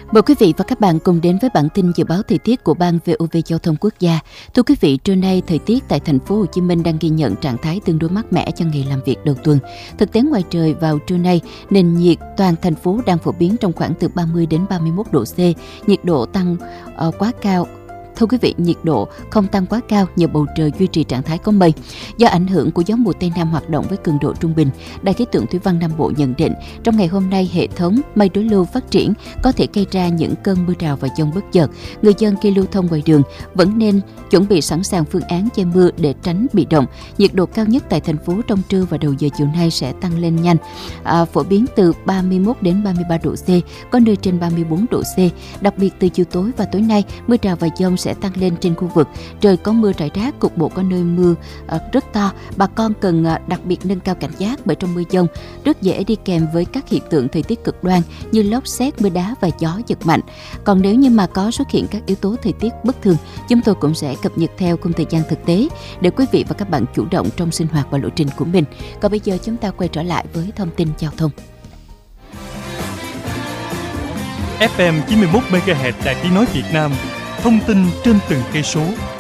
Mời quý vị và các bạn cùng đến với bản tin dự báo thời tiết của Ban VOV Giao thông Quốc gia. Thưa quý vị, trưa nay thời tiết tại thành phố Hồ Chí Minh đang ghi nhận trạng thái tương đối mát mẻ cho ngày làm việc đầu tuần. Thực tế ngoài trời vào trưa nay, nền nhiệt toàn thành phố đang phổ biến trong khoảng từ 30 đến 31 độ C, nhiệt độ tăng quá cao. Thưa quý vị, nhiệt độ không tăng quá cao nhờ bầu trời duy trì trạng thái có mây. Do ảnh hưởng của gió mùa Tây Nam hoạt động với cường độ trung bình, Đài khí tượng thủy văn Nam Bộ nhận định trong ngày hôm nay hệ thống mây đối lưu phát triển có thể gây ra những cơn mưa rào và dông bất chợt. Người dân khi lưu thông ngoài đường vẫn nên chuẩn bị sẵn sàng phương án che mưa để tránh bị động. Nhiệt độ cao nhất tại thành phố trong trưa và đầu giờ chiều nay sẽ tăng lên nhanh, phổ biến từ 31 đến 33 độ C, có nơi trên 34 độ C. Đặc biệt từ chiều tối và tối nay, mưa rào và dông sẽ tăng lên trên khu vực. Trời có mưa rải rác, cục bộ có nơi mưa rất to. Bà con cần đặc biệt nâng cao cảnh giác bởi trong mưa dông rất dễ đi kèm với các hiện tượng thời tiết cực đoan như lốc sét, mưa đá và gió giật mạnh. Còn nếu như mà có xuất hiện các yếu tố thời tiết bất thường, chúng tôi cũng sẽ cập nhật theo khung thời gian thực tế để quý vị và các bạn chủ động trong sinh hoạt và lộ trình của mình. Còn bây giờ chúng ta quay trở lại với thông tin giao thông. FM 91 MHz Đài Tiếng nói Việt Nam, thông tin trên từng cây số.